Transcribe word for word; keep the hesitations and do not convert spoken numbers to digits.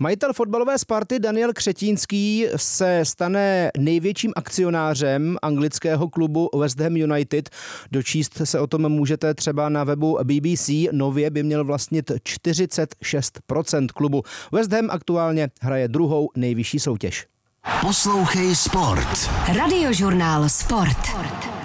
Majitel fotbalové Sparty Daniel Křetínský se stane největším akcionářem anglického klubu West Ham United. Dočíst se o tom můžete třeba na webu B B C. Nově by měl vlastnit čtyřicet šest procent klubu. West Ham aktuálně hraje druhou nejvyšší soutěž. Poslouchej Sport. Radiožurnál Sport.